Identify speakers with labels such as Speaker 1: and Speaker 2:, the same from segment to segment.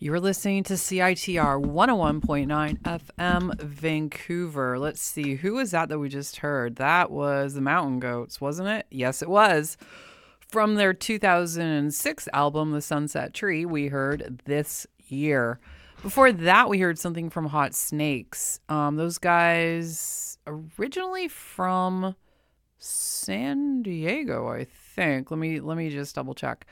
Speaker 1: You're listening to CITR 101.9 FM Vancouver. Let's see, who was that we just heard? That was the Mountain Goats, wasn't it? Yes, it was. From their 2006 album, The Sunset Tree, we heard This Year. Before that, we heard something from Hot Snakes. Those guys originally from San Diego, I think. Let me just double check.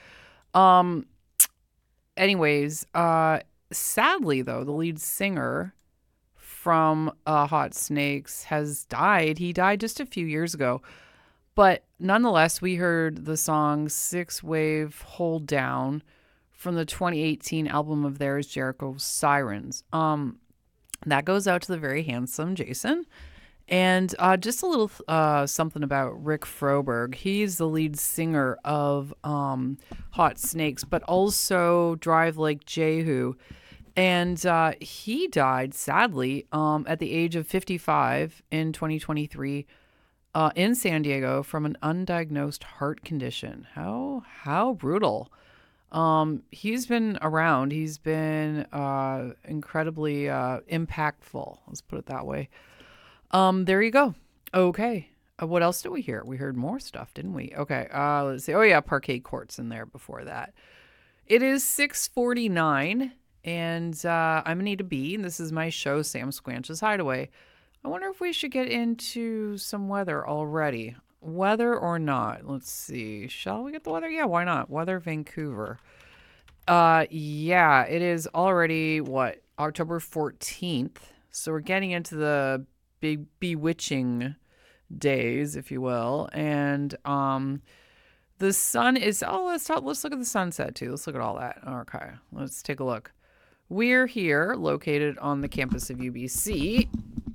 Speaker 1: Anyways, sadly though, the lead singer from Hot Snakes has died. He died just a few years ago. But nonetheless, we heard the song Six Wave Hold Down from the 2018 album of theirs, Jericho Sirens. That goes out to the very handsome Jason. And just a little something about Rick Froberg. He's the lead singer of Hot Snakes, but also Drive Like Jehu. And he died, sadly, at the age of 55 in 2023 in San Diego from an undiagnosed heart condition. How brutal. He's been around. He's been incredibly impactful. Let's put it that way. There you go. Okay. What else did we hear? We heard more stuff, didn't we? Okay. Let's see. Oh yeah, Parquet Court's in there before that. It is 6:49, and I'm Anita B, and this is my show, Sam Squanch's Hideaway. I wonder if we should get into some weather already. Weather or not? Let's see. Shall we get the weather? Yeah, why not? Weather Vancouver. Yeah, it is already, October 14th. So we're getting into the big bewitching days, if you will. And the sun is, let's look at the sunset too. Let's look at all that. Okay, let's take a look. We're here located on the campus of UBC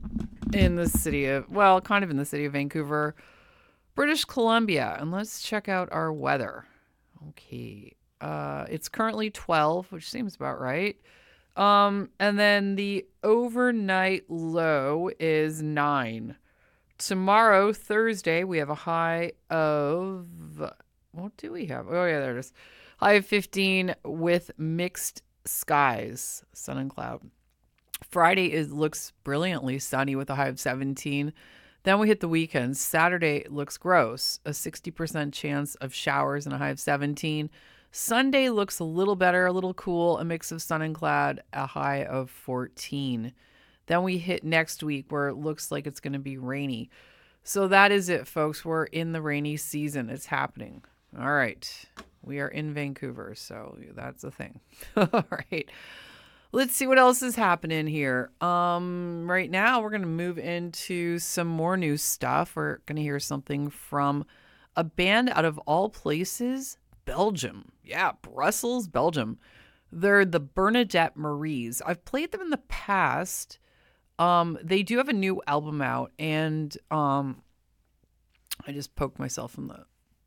Speaker 1: in the city of, kind of in the city of Vancouver, British Columbia. And let's check out our weather. Okay. It's currently 12, which seems about right. And then the overnight low is 9. Tomorrow, Thursday, we have a high of, what do we have? Oh yeah, there it is. High of 15 with mixed skies, sun and cloud. Friday looks brilliantly sunny with a high of 17. Then we hit the weekend. Saturday looks gross, a 60% chance of showers and a high of 17. Sunday looks a little better, a little cool, a mix of sun and cloud, a high of 14. Then we hit next week where it looks like it's going to be rainy. So that is it, folks. We're in the rainy season. It's happening. All right. We are in Vancouver, so that's a thing. All right. Let's see what else is happening here. Right now, we're going to move into some more new stuff. We're going to hear something from a band out of all places, Belgium. Yeah, Brussels, Belgium. They're the Bernadette Maries. I've played them in the past. They do have a new album out, and I just poked myself in the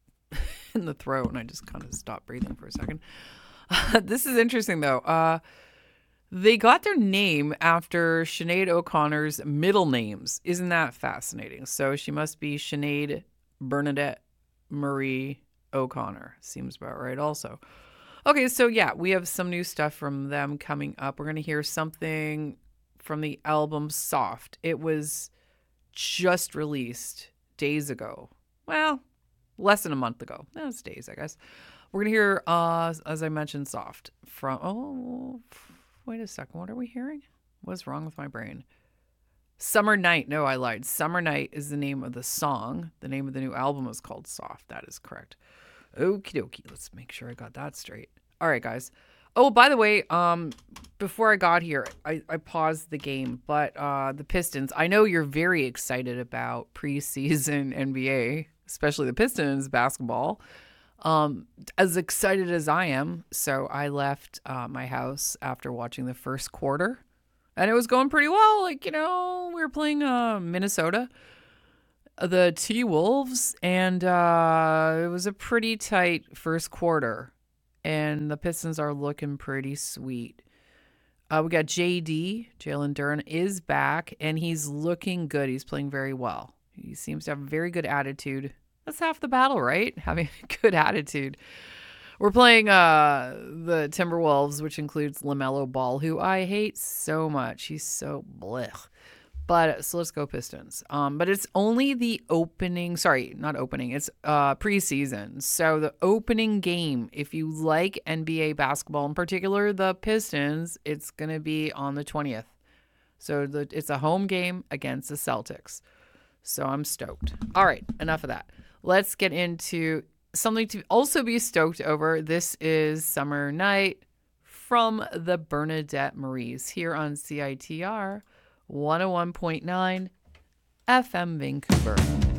Speaker 1: in the throat, and I just kind of stopped breathing for a second. This is interesting, though. They got their name after Sinead O'Connor's middle names. Isn't that fascinating? So she must be Sinead Bernadette Marie O'Connor. Seems about right also. Okay, so yeah, we have some new stuff from them coming up. We're going to hear something from the album Soft. It was just released days ago. Well, less than a month ago. That's days, I guess. We're going to hear, as I mentioned, Soft from... wait a second. What are we hearing? What's wrong with my brain? Summer Night. No, I lied. Summer Night is the name of the song. The name of the new album is called Soft. That is correct. Okie dokie. Let's make sure I got that straight. All right, guys. Oh, by the way, before I got here, I paused the game, but the Pistons, I know you're very excited about preseason NBA, especially the Pistons basketball. As excited as I am. So I left my house after watching the first quarter, and it was going pretty well. We were playing Minnesota, the T-Wolves, and it was a pretty tight first quarter, and the Pistons are looking pretty sweet. We got Jalen Duren is back, and he's looking good. He's playing very well. He seems to have a very good attitude. That's half the battle, right? Having a good attitude. We're playing the Timberwolves, which includes LaMelo Ball, who I hate so much. He's so blech. But so let's go Pistons. But it's only the opening. Sorry, not opening. It's preseason. So the opening game, if you like NBA basketball, in particular the Pistons, it's gonna be on the 20th. So it's a home game against the Celtics. So I'm stoked. All right, enough of that. Let's get into something to also be stoked over. This is Summer Night from the Bernadette Maries here on CITR 101.9 FM Vancouver.